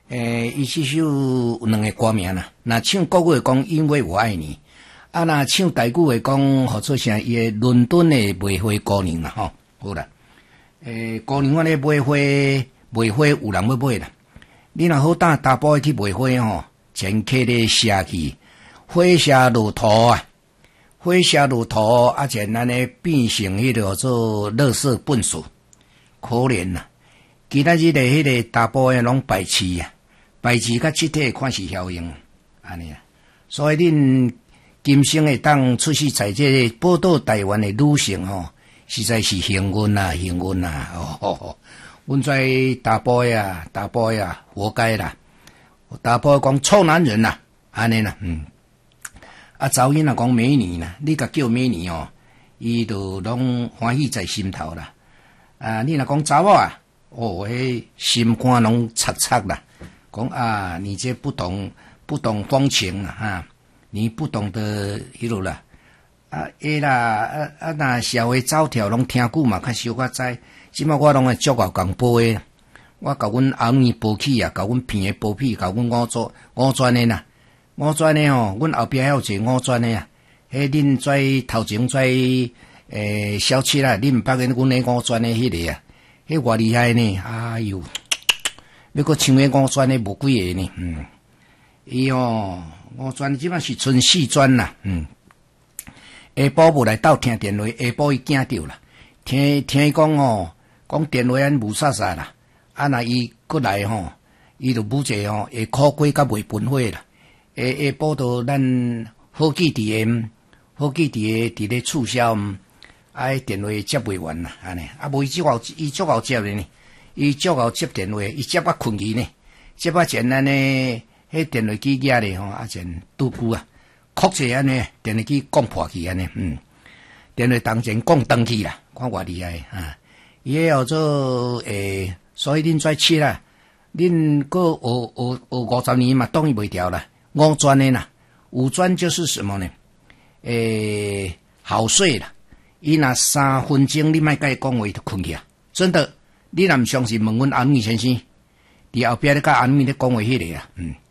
伊这首有两个歌名啦。那唱国语讲因为我爱你，啊，那唱台语的讲，或做啥伊的伦敦的梅花姑娘啦，吼，好啦。姑娘咧买花，卖花有人要买啦。你若好打大埔去卖花吼，前客咧写去，花谢落土啊，花谢落土，啊，前安尼变成迄个做垃圾粪扫，可怜呐。其他日咧迄个大埔诶拢排斥啊，排斥甲集体看是效应，安尼啊。所以恁今生会当出世在这宝岛台湾诶女性吼，实在是幸运啊，幸运啊！哦，阮在大埔呀，大埔呀，活该啦！大埔讲臭男人呐，安尼啦，啊，查某囡仔讲美女啦，你甲叫美女哦，伊就拢欢喜在心头啦。啊，你若讲查某啊，哦，迄心肝拢擦擦啦。讲啊，你这不懂风情啦，哈，你不懂得迄落啦。啊，啦，那社会走跳拢听久嘛，较小可知。即摆我拢会足够共煲诶，我甲阮后面煲起啊，甲阮片诶煲起，甲阮五专诶啦，五专诶吼，阮后壁还有一个五专诶啊。迄恁在头前在小七啦，恁毋捌个阮诶五专诶迄个啊，迄偌厉害呢！哎哟，要搁唱诶五专诶无几个呢，伊哦，五专即摆是剩4专啦，下晡无来斗听电话，下晡伊惊着啦。听伊讲哦，讲电话安无煞煞啦。啊，那伊过来吼，伊就补者吼，会苦瓜甲袂分火啦。下晡都咱好记伫咧促销，电话接袂完啦，安尼。啊，无伊足够接咧呢，伊足够接电话，伊接啊困去呢，接啊前安尼，迄电话机举咧吼，啊前拄久啊。确实安尼，电话机讲破去安尼，电话当前讲断去啦，看偌厉害啊！伊迄号做所以恁跩切啦，恁个学50年嘛，当然袂调啦。五专的啦，五专就是什么呢？好睡啦，伊若3分钟你莫甲伊讲话就困去啊！真的，你若毋相信，问阮安妮先生，伫后壁咧甲安妮咧讲话迄个啊，